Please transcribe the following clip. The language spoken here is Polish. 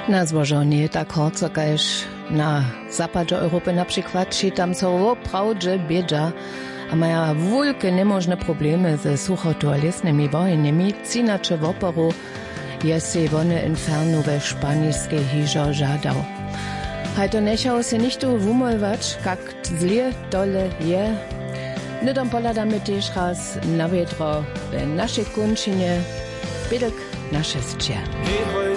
Na złożenie tak horco, kaž na zapadzie Europy na przykład, czy tam są oprawdźe biedza, a mają wielkie niemożne problemy ze suchotu a lesnymi wojnami, cinacze w oporu jest się wone inferno we szpaniskie hiżo żadał. Haj to nechał się nicht umolwać, jak zlie dole je. Nidom poladamy też raz na wietro w naszej kunčinie, bydlk nasze zcie.